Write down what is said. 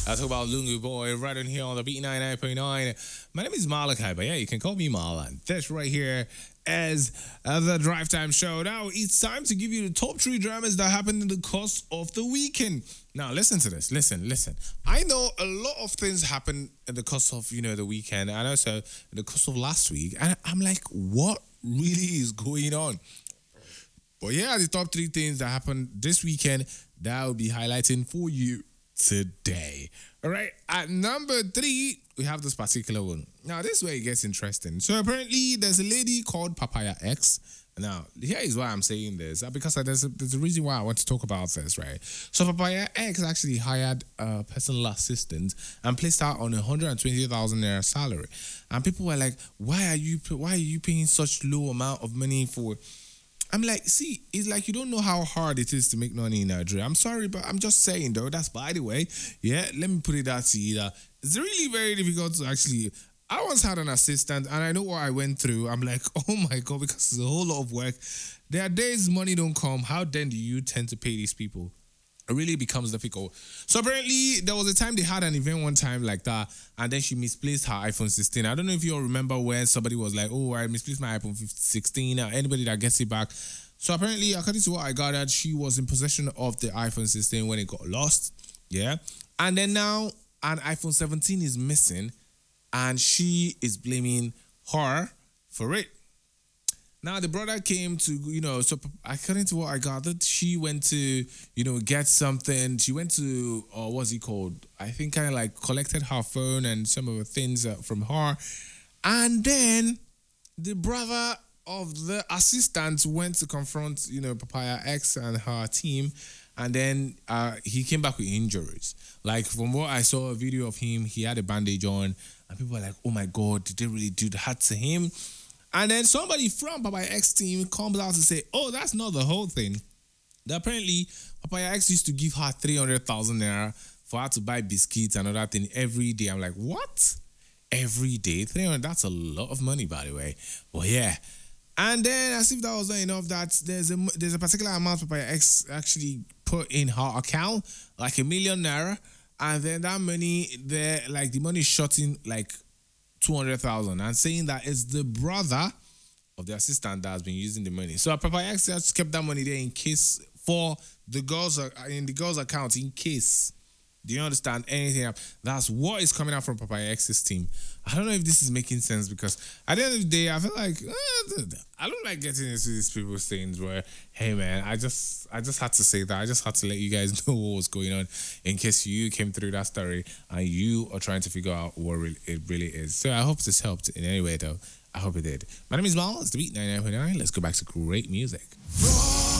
I talk about Lungu Boy right on here on the Beat 99.9. My name is Malachi, but yeah, you can call me Mala. This right here is the Drive Time Show. Now, it's time to give you the top 3 dramas that happened in the course of the weekend. Now, listen to this. Listen. I know a lot of things happened in the course of, the weekend and also in the course of last week. And I'm like, what really is going on? But yeah, the top 3 things that happened this weekend that I'll be highlighting for you today. All right, at number 3, we have this particular one. Now, this is where it gets interesting. So apparently, there's a lady called Papaya X. Now, here is why I'm saying this, because there's a reason why I want to talk about this, right? So Papaya X actually hired a personal assistant and placed her on 120,000 naira salary. And people were like, why are you paying such low amount of money for? I'm like, see, it's like you don't know how hard it is to make money in Nigeria. I'm sorry, but I'm just saying, though. That's by the way. Yeah, let me put it out to you that it's really very difficult to actually. I once had an assistant, and I know what I went through. I'm like, oh my God, because it's a whole lot of work. There are days money don't come. How then do you tend to pay these people? It really becomes difficult. So apparently, there was a time they had an event one time like that, and then she misplaced her iPhone 16. I don't know if you all remember when somebody was like, oh, I misplaced my iPhone 16. Anybody that gets it back. So apparently, according to what I gathered, she was in possession of the iPhone 16 when it got lost. Yeah. And then now, an iPhone 17 is missing, and she is blaming her for it. Now, the brother came to, so according to what I gathered, she went to, get something. She went to, what's he called? I think kind of like collected her phone and some of the things from her. And then the brother of the assistant went to confront, Papaya X and her team. And then he came back with injuries. Like, from what I saw a video of him, he had a bandage on. And people were like, oh my God, did they really do that to him? And then somebody from Papaya X team comes out to say, oh, that's not the whole thing. That apparently, Papaya X used to give her 300,000 naira for her to buy biscuits and other thing every day. I'm like, what? Every day? 300, that's a lot of money, by the way. Well, yeah. And then, as if that was not enough, that there's a particular amount Papaya X actually put in her account, like ₦1 million. And then that money, the money shot in like 200,000 and saying that it's the brother of the assistant that has been using the money. So Papaya X just kept that money there in case for the girls in the girls' account in case. Do you understand anything? That's what is coming out from Papaya X's team. I don't know if this is making sense because at the end of the day, I feel like I don't like getting into these people's things where, hey man, I just had to say that. I just had to let you guys know what was going on in case you came through that story and you are trying to figure out what it really is. So I hope this helped in any way though. I hope it did. My name is Mal. It's the Beat 99.9. Let's go back to great music.